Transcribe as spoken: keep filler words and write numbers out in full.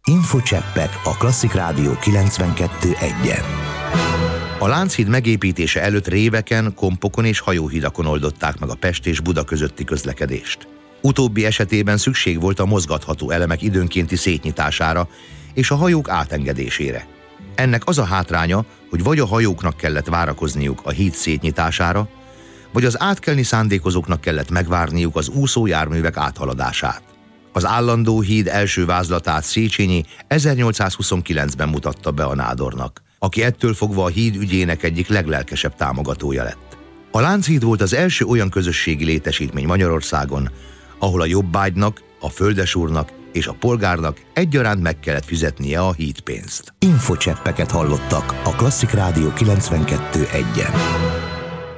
Infocseppek a Klasszik Rádió kilencvenkettő egyen. A Lánchíd megépítése előtt réveken, kompokon és hajóhidakon oldották meg a Pest és Buda közötti közlekedést. Utóbbi esetében szükség volt a mozgatható elemek időnkénti szétnyitására és a hajók átengedésére. Ennek az a hátránya, hogy vagy a hajóknak kellett várakozniuk a híd szétnyitására, vagy az átkelni szándékozóknak kellett megvárniuk az úszójárművek áthaladását. Az állandó híd első vázlatát Széchenyi ezernyolcszázhuszonkilencben mutatta be a nádornak, aki ettől fogva a híd ügyének egyik leglelkesebb támogatója lett. A Lánchíd volt az első olyan közösségi létesítmény Magyarországon, ahol a jobbágynak, a földesúrnak és a polgárnak egyaránt meg kellett fizetnie a hídpénzt. Infocseppeket hallottak a Klasszik Rádió kilencvenkettő egyen.